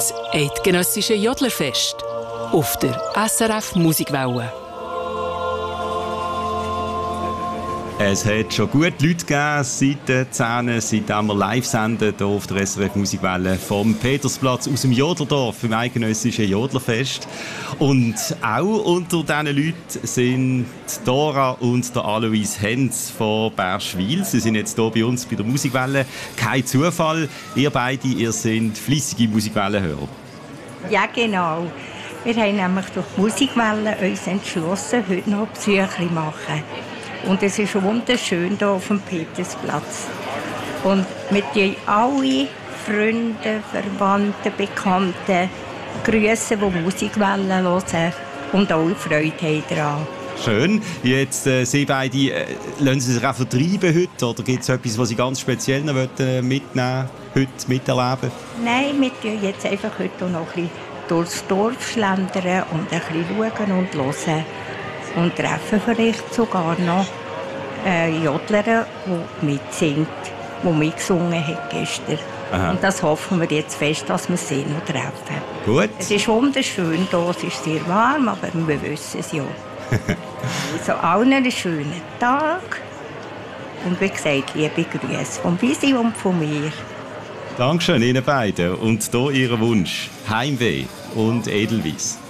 Das eidgenössische Jodlerfest auf der SRF Musikwelle. Es hat schon gut Leute gegeben seit den 10, seitdem wir live senden hier auf der SRF Musikwelle vom Petersplatz aus dem Jodlerdorf im eidgenössischen Jodlerfest. Und auch unter diesen Leuten sind Dora und der Alois Henz von Bärschwil. Sie sind jetzt hier bei uns bei der Musikwelle. Kein Zufall, ihr beide, ihr seid fleissige Musikwellenhörer. Ja, genau. Wir haben nämlich durch die Musikwelle uns entschlossen, heute noch Besuche zu machen. Und es ist wunderschön hier auf dem Petersplatz. Und mit alle Freunde, Verwandten, Bekannten grüßen, die Musikwellen hören und auch Freude haben daran. Schön. Jetzt, Sie beide, lassen Sie sich auch vertreiben heute? Oder gibt es etwas, was Sie ganz speziell noch mitnehmen heute miterleben? Nein, wir schauen jetzt einfach heute noch ein bisschen durchs Dorf schlendern und ein bisschen schauen und hören. Und treffen vielleicht sogar noch Jodler, die mitsingt, die mitgesungen hat gestern. Aha. Und das hoffen wir jetzt fest, dass wir sie noch treffen. Gut. Es ist wunderschön hier, es ist sehr warm, aber wir wissen es ja. Also allen einen schönen Tag. Und wie gesagt, liebe Grüße von Bisi und von mir. Dankeschön Ihnen beiden. Und hier Ihr Wunsch: Heimweh und Edelweiss.